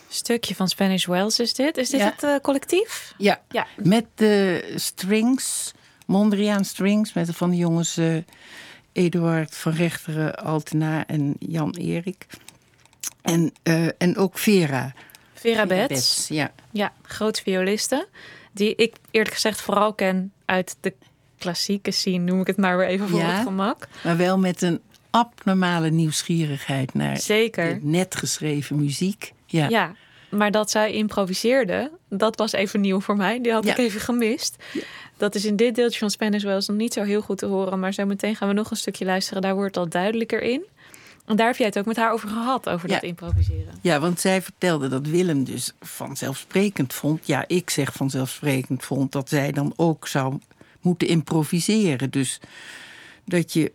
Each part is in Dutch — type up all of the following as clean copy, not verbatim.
Stukje van Spanish Wells is dit. Is dit het collectief? Ja, met de strings, Mondriaan strings, met van de jongens Eduard van Rechteren, Altena en Jan-Erik. En ook Vera. Vera Betts. Ja, groot violiste. Die ik eerlijk gezegd vooral ken uit de klassieke scene, noem ik het maar weer even voor het gemak. Maar wel met een abnormale nieuwsgierigheid naar Zeker. De net geschreven muziek. Ja, maar dat zij improviseerde, dat was even nieuw voor mij. Die had ik even gemist. Ja. Dat is in dit deeltje van Spanish Wells nog niet zo heel goed te horen. Maar zo meteen gaan we nog een stukje luisteren. Daar wordt het al duidelijker in. En daar heb jij het ook met haar over gehad, over dat improviseren. Ja, want zij vertelde dat Willem dus vanzelfsprekend vond. Ja, ik zeg vanzelfsprekend vond dat zij dan ook zou moeten improviseren. Dus dat je...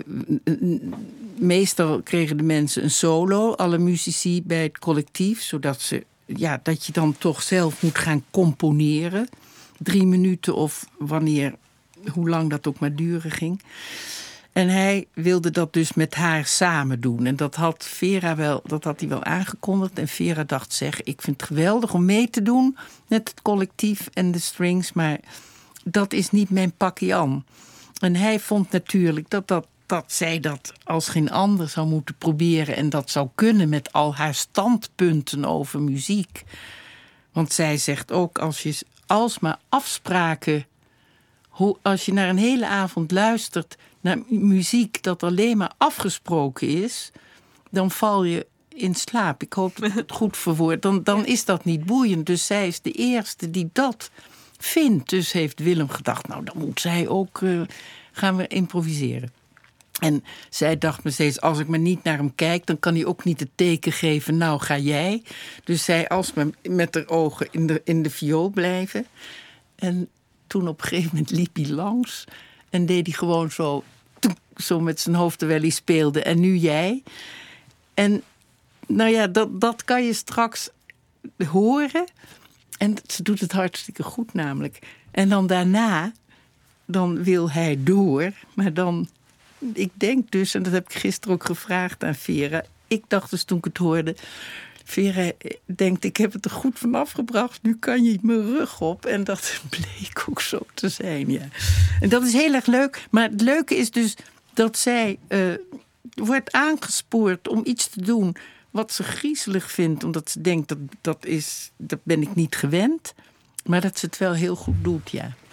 meestal kregen de mensen een solo, alle muzici bij het collectief, zodat dat je dan toch zelf moet gaan componeren. 3 minuten of hoe lang dat ook maar duren ging. En hij wilde dat dus met haar samen doen. En dat had hij wel aangekondigd. En Vera dacht, ik vind het geweldig om mee te doen met het collectief en de strings, maar dat is niet mijn pakje aan. En hij vond natuurlijk dat zij dat als geen ander zou moeten proberen en dat zou kunnen met al haar standpunten over muziek. Want zij zegt ook, als je alsmaar afspraken, als je naar een hele avond luistert naar muziek dat alleen maar afgesproken is, dan val je in slaap. Ik hoop dat ik het goed verwoord. Dan is dat niet boeiend. Dus zij is de eerste die dat vindt. Dus heeft Willem gedacht, nou dan moet zij ook gaan we improviseren. En zij dacht me steeds, als ik maar niet naar hem kijk, dan kan hij ook niet het teken geven, nou ga jij. Dus zij alsmaar met haar ogen in de viool blijven. En toen op een gegeven moment liep hij langs en deed hij gewoon zo met zijn hoofd terwijl hij speelde. En nu jij. En nou ja, dat kan je straks horen. En ze doet het hartstikke goed namelijk. En dan daarna, dan wil hij door, maar dan... Ik denk dus, en dat heb ik gisteren ook gevraagd aan Vera. Ik dacht dus toen ik het hoorde, Vera denkt, ik heb het er goed vanaf gebracht. Nu kan je mijn rug op. En dat bleek ook zo te zijn, ja. En dat is heel erg leuk. Maar het leuke is dus dat zij wordt aangespoord om iets te doen wat ze griezelig vindt. Omdat ze denkt, dat ben ik niet gewend. Maar dat ze het wel heel goed doet, ja.